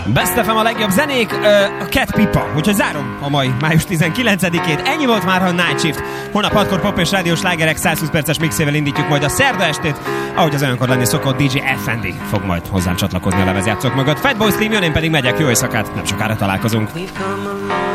Best FM a legjobb zenék, a Cat Pipa, úgyhogy zárom a mai május 19-ét. Ennyi volt már a Night Shift. Holnap 6-kor pop és rádiós slágerek 120 perces mixével indítjuk majd a szerda estét, ahogy az olyankor lenni szokott, DJ FND fog majd hozzám csatlakozni a lemezjátszók mögött. Fatboy Slim jön, én pedig megyek, jó éjszakát, nem sokára találkozunk.